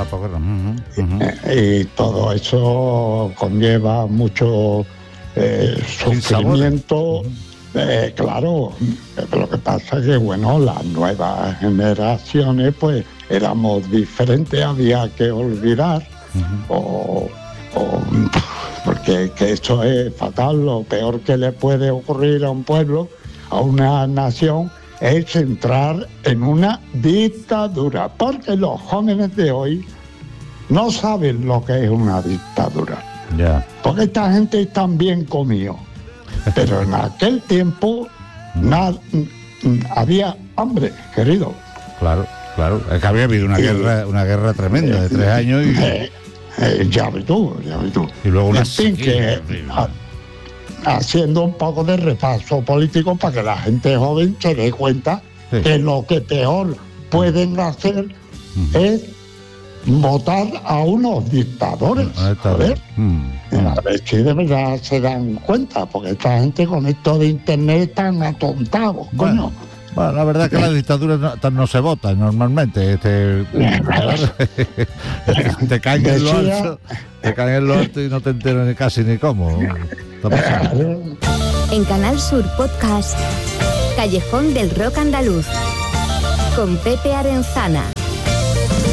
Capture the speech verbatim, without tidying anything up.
posguerra. Uh-huh, uh-huh. Y todo eso conlleva mucho eh, sufrimiento. Uh-huh. Eh, claro, lo que pasa es que, bueno, las nuevas generaciones, pues, éramos diferentes, había que olvidar, uh-huh. o, o porque que eso es fatal. Lo peor que le puede ocurrir a un pueblo, a una nación, es entrar en una dictadura, porque los jóvenes de hoy no saben lo que es una dictadura, yeah. porque esta gente está bien comido. Pero en aquel tiempo na, había hambre, querido. Claro, claro. Es que había habido una, y, guerra, una guerra tremenda de tres años y... Eh, eh, ya ves tú, ya ves tú. Y luego una... En fin, que a, haciendo un poco de repaso político para que la gente joven se dé cuenta sí. que lo que peor pueden hacer uh-huh. es votar a unos dictadores. A ver, mm, mm. a ver si de verdad se dan cuenta, porque esta gente con esto de internet están atontados, bueno, coño. Bueno, la verdad es que las dictaduras no, no se votan normalmente. Este, te caen en lo alto, te caen en lo alto y no te enteras ni casi ni cómo. En Canal Sur Podcast, Callejón del Rock Andaluz, con Pepe Arenzana.